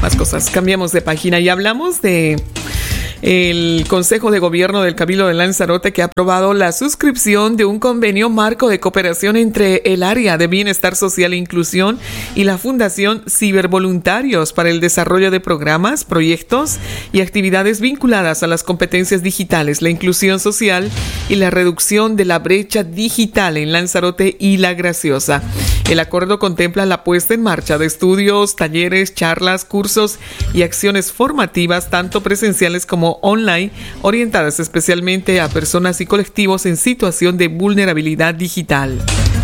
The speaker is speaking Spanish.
Más cosas. Cambiamos de página y hablamos de el Consejo de Gobierno del Cabildo de Lanzarote, que ha aprobado la suscripción de un convenio marco de cooperación entre el Área de Bienestar Social e Inclusión y la Fundación Cibervoluntarios para el desarrollo de programas, proyectos y actividades vinculadas a las competencias digitales, la inclusión social y la reducción de la brecha digital en Lanzarote y La Graciosa. El acuerdo contempla la puesta en marcha de estudios, talleres, charlas, cursos y acciones formativas, tanto presenciales como online, orientadas especialmente a personas y colectivos en situación de vulnerabilidad digital.